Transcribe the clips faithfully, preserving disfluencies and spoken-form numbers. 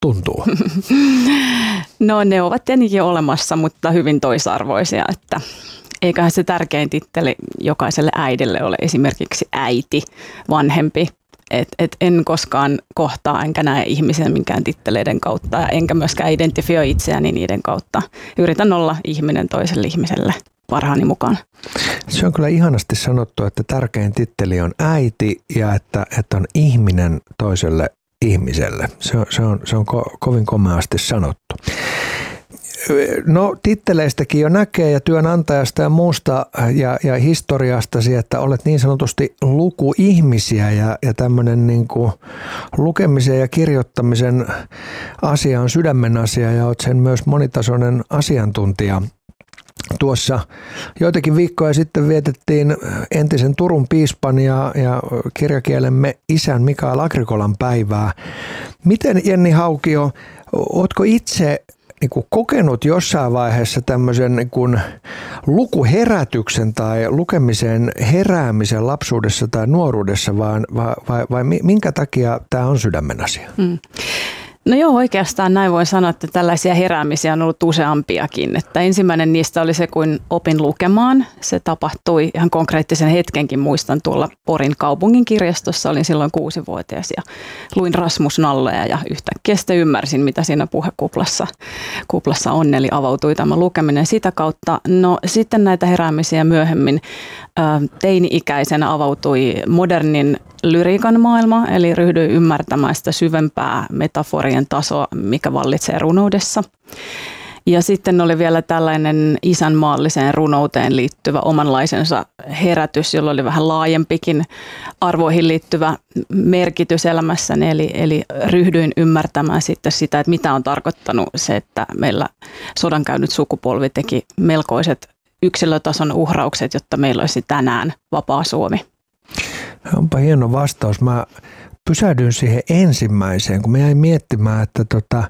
tuntuu? No ne ovat tietenkin olemassa, mutta hyvin toisarvoisia, että eiköhän se tärkein titteli jokaiselle äidille ole esimerkiksi äiti, vanhempi. Et, et en koskaan kohtaa enkä näe ihmisiä minkään titteleiden kautta, enkä myöskään identifioi itseäni niiden kautta. Yritän olla ihminen toiselle ihmiselle parhaani mukaan. Se on kyllä ihanasti sanottu, että tärkein titteli on äiti ja että, että on ihminen toiselle ihmiselle. Se on, se on, se on ko, kovin komeasti sanottu. No titteleistäkin jo näkee ja työnantajasta ja muusta ja, ja historiastasi, että olet niin sanotusti lukuihmisiä ja, ja tämmöinen niin kuin lukemisen ja kirjoittamisen asia on sydämen asia ja olet sen myös monitasoinen asiantuntija. Tuossa joitakin viikkoja sitten vietettiin entisen Turun piispan ja, ja kirjakielemme isän Mikael Agrikolan päivää. Miten, Jenni Haukio, ootko itse niin kuin kokenut jossain vaiheessa tämmöisen niin kuin lukuherätyksen tai lukemisen heräämisen lapsuudessa tai nuoruudessa, vai, vai, vai, vai minkä takia tämä on sydämen asia? Mm. No joo, oikeastaan näin voin sanoa, että tällaisia heräämisiä on ollut useampiakin. Että ensimmäinen niistä oli se, kun opin lukemaan. Se tapahtui ihan konkreettisen hetkenkin, muistan tuolla Porin kaupungin kirjastossa. Olin silloin kuusivuotias ja luin Rasmus Nallea ja yhtäkkiä sitten ymmärsin, mitä siinä puhekuplassa kuplassa on. Eli avautui tämä lukeminen sitä kautta. No sitten näitä heräämisiä myöhemmin teini-ikäisenä avautui modernin lyriikan maailma, eli ryhdyin ymmärtämään sitä syvempää metaforien tasoa, mikä vallitsee runoudessa. Ja sitten oli vielä tällainen isänmaalliseen runouteen liittyvä omanlaisensa herätys, jolla oli vähän laajempikin arvoihin liittyvä merkitys elämässäni. Eli, eli ryhdyin ymmärtämään sitten sitä, että mitä on tarkoittanut se, että meillä sodan käynyt sukupolvi teki melkoiset yksilötason uhraukset, jotta meillä olisi tänään vapaa Suomi. Onpa hieno vastaus. Mä pysähdyin siihen ensimmäiseen, kun mä jäin miettimään, että tota,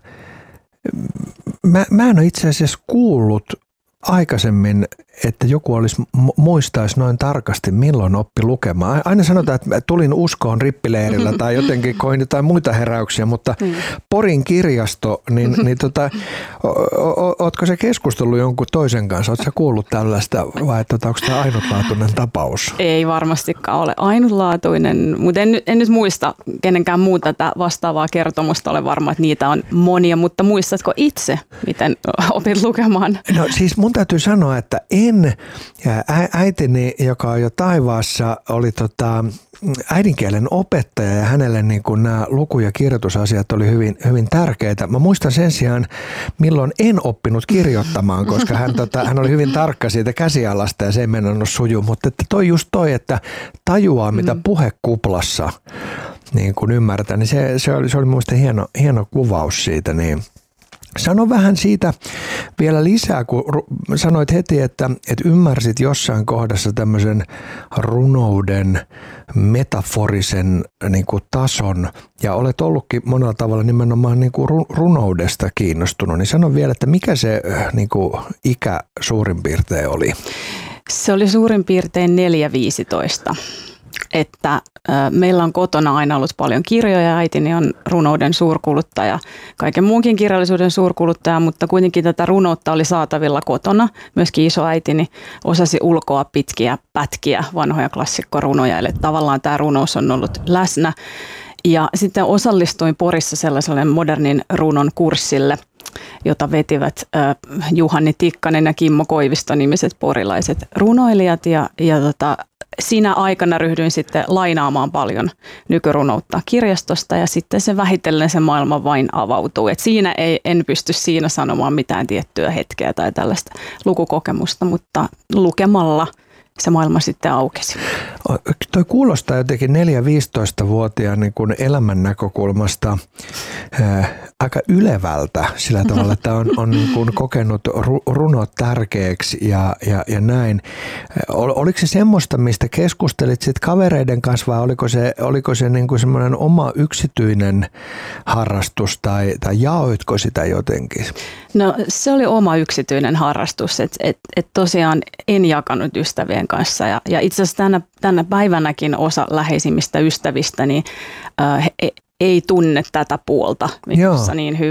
mä, mä en ole itse asiassa kuullut aikaisemmin, että joku olisi muistaisi noin tarkasti, milloin oppi lukemaan. Aina sanotaan, että tulin uskoon rippileirillä tai jotenkin koin jotain muita heräyksiä, mutta Porin kirjasto, niin, niin tota, ootko se keskustellut jonkun toisen kanssa? Ootko sä kuullut tällaista vai tota, onko tämä ainutlaatuinen tapaus? Ei varmastikaan ole ainutlaatuinen, mutta en, en nyt muista kenenkään muuta tätä vastaavaa kertomusta. Olen varma, että niitä on monia, mutta muistatko itse, miten opit lukemaan? No siis mun täytyy sanoa, että en. Ja äitini, joka on jo taivaassa, oli tota, äidinkielen opettaja ja hänelle niin kuin nämä luku- ja kirjoitusasiat oli hyvin, hyvin tärkeitä. Mä muistan sen sijaan, milloin en oppinut kirjoittamaan, koska hän, tota, hän oli hyvin tarkka siitä käsialasta ja se ei mennä suju. Mutta että toi just toi, että tajuaa mitä puhekuplassa niin kun ymmärtää, niin se, se oli, se oli muista hieno, hieno kuvaus siitä. Niin. Sano vähän siitä vielä lisää, kun sanoit heti, että, että ymmärsit jossain kohdassa tämmöisen runouden metaforisen niin kuin tason ja olet ollutkin monella tavalla nimenomaan niin kuin runoudesta kiinnostunut. Niin sano vielä, että mikä se niin kuin ikä suurin piirtein oli? Se oli suurin piirtein neljä viisitoista. Että äh, meillä on kotona aina ollut paljon kirjoja, äitini on runouden suurkuluttaja, kaiken muunkin kirjallisuuden suurkuluttaja, mutta kuitenkin tätä runoutta oli saatavilla kotona. Myöskin isoäitini osasi ulkoa pitkiä pätkiä, vanhoja klassikkorunoja, eli tavallaan tämä runous on ollut läsnä. Ja sitten osallistuin Porissa sellaiselle modernin runon kurssille, jota vetivät äh, Juhani Tikkanen ja Kimmo Koivisto nimiset porilaiset runoilijat ja, ja tota, siinä aikana ryhdyin sitten lainaamaan paljon nykyrunoutta kirjastosta ja sitten se vähitellen se maailma vain avautuu. Et siinä ei, en pysty siinä sanomaan mitään tiettyä hetkeä tai tällaista lukukokemusta, mutta lukemalla se maailma sitten aukesi. Toi kuulostaa jotenkin neljä-viisitoista-vuotiaan niin kuin elämän näkökulmasta ää, aika ylevältä sillä tavalla, että on, on niin kuin kokenut ru, runot tärkeäksi ja, ja, ja näin. Ol, oliko se semmoista, mistä keskustelit sit kavereiden kanssa vai oliko se, oliko se niin kuin semmoinen oma yksityinen harrastus tai, tai jaoitko sitä jotenkin? No se oli oma yksityinen harrastus, että et, et tosiaan en jakanut ystävien kanssa ja, ja itse asiassa tänä, tänä päivänäkin osa läheisimmistä ystävistä, niin äh, he, ei tunne tätä puolta minussa niin hyvin.